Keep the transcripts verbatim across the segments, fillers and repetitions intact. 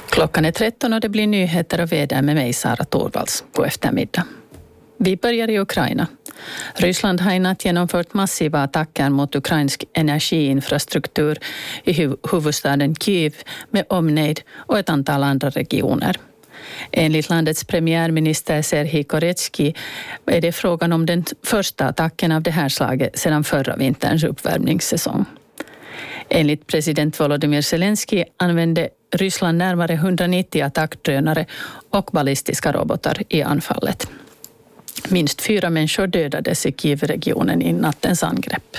Klockan är tretton och det blir nyheter och väder med mig, Sara Torvalds, på eftermiddag. Vi börjar i Ukraina. Ryssland har i natt genomfört massiva attacker mot ukrainsk energiinfrastruktur i huv- huvudstaden Kyiv med omnejd och ett antal andra regioner. Enligt landets premiärminister Serhij Koretsky är det frågan om den första attacken av det här slaget sedan förra vinterns uppvärmningssäsong. Enligt president Volodymyr Zelensky använde Ryssland närmare hundranittio attackdrönare och ballistiska robotar i anfallet. Minst fyra människor dödades i Kiev-regionen i nattens angrepp.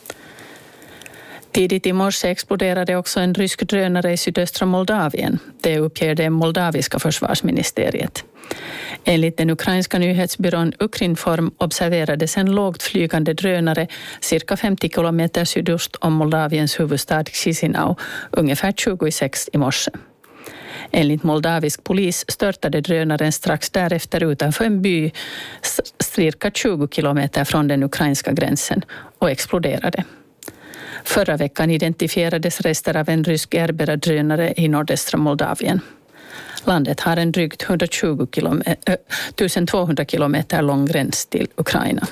Tidigt i morse exploderade också en rysk drönare i sydöstra Moldavien. Det uppger det moldaviska försvarsministeriet. Enligt den ukrainska nyhetsbyrån Ukrinform observerades en lågt flygande drönare cirka femtio kilometer sydost om Moldaviens huvudstad Chisinau ungefär tjugo i sex i morse. Enligt moldavisk polis störtade drönaren strax därefter utanför en by cirka tjugo kilometer från den ukrainska gränsen och exploderade. Förra veckan identifierades rester av en rysk Erbera-drönare i nordöstra Moldavien. Landet har en drygt hundratjugo kilometer, tusentvåhundra kilometer lång gräns till Ukraina.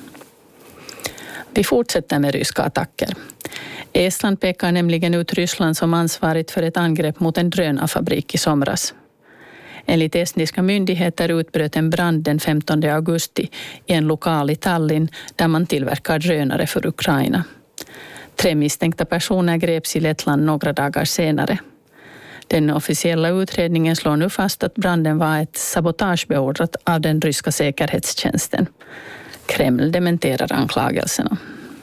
Vi fortsätter med ryska attacker. Estland pekar nämligen ut Ryssland som ansvarigt för ett angrepp mot en drönarfabrik i somras. Enligt estniska myndigheter utbröt en brand den femtonde augusti i en lokal i Tallinn där man tillverkar drönare för Ukraina. Tre misstänkta personer greps i Lettland några dagar senare. Den officiella utredningen slår nu fast att branden var ett sabotage beordrat av den ryska säkerhetstjänsten. Kreml dementerar anklagelserna.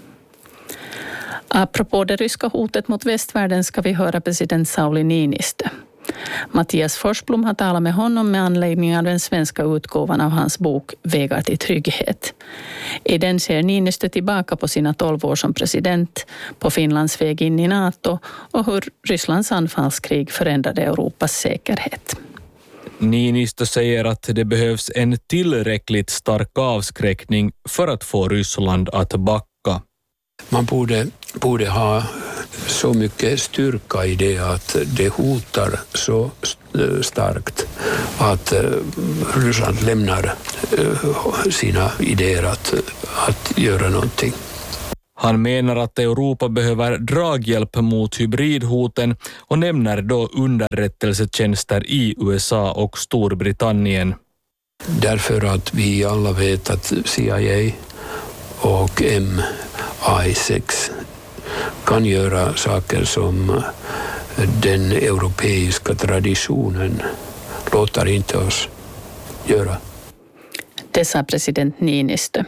Apropå det ryska hotet mot västvärlden ska vi höra president Sauli Niinistö. Mattias Forsblom har talat med honom med anledning av den svenska utgåvan av hans bok Vägar till trygghet. I den ser Niinistö tillbaka på sina tolv år som president, på Finlands väg in i NATO och hur Rysslands anfallskrig förändrade Europas säkerhet. Niinistö säger att det behövs en tillräckligt stark avskräckning för att få Ryssland att backa. Man borde, borde ha så mycket styrka i det att det hotar så starkt att Ryssland lämnar sina idéer att, att göra någonting. Han menar att Europa behöver draghjälp mot hybridhoten och nämner då underrättelsetjänster i U S A och Storbritannien. Därför att vi alla vet att C I A och M I sex kan göra saker som den europeiska traditionen låter inte oss göra. Det sa president Niinistö.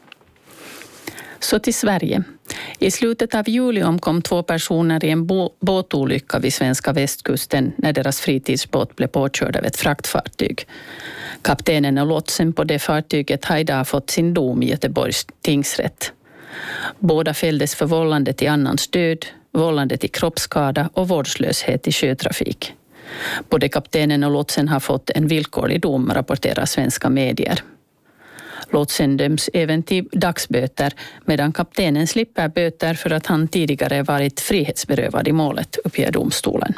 Så till Sverige. I slutet av juli omkom två personer i en bo- båtolycka vid svenska västkusten när deras fritidsbåt blev påkörd av ett fraktfartyg. Kaptenen och lotsen på det fartyget har idag fått sin dom i Göteborgs tingsrätt. Båda fälldes för vållande till annans död, vållande till kroppsskada och vårdslöshet i sjötrafik. Både kaptenen och lotsen har fått en villkorlig dom, rapporterar svenska medier. Lotsen döms även till dagsböter medan kaptenen slipper böter för att han tidigare varit frihetsberövad i målet, uppger domstolen.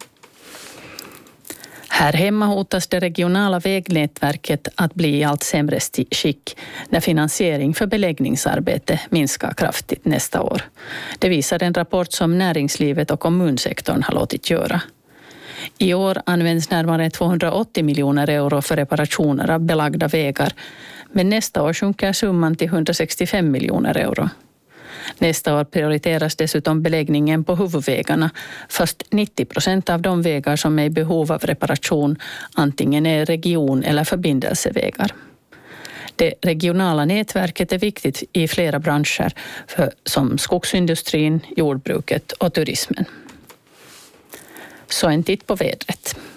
Här hemma hotas det regionala vägnätverket att bli i allt sämre skick när finansiering för beläggningsarbete minskar kraftigt nästa år. Det visar en rapport som näringslivet och kommunsektorn har låtit göra. I år används närmare tvåhundraåttio miljoner euro för reparationer av belagda vägar, men nästa år sjunker summan till hundrasextiofem miljoner euro. Nästa år prioriteras dessutom beläggningen på huvudvägarna, fast nittio procent av de vägar som är i behov av reparation antingen är region- eller förbindelsevägar. Det regionala nätverket är viktigt i flera branscher för, som skogsindustrin, jordbruket och turismen. Så en titt på vädret.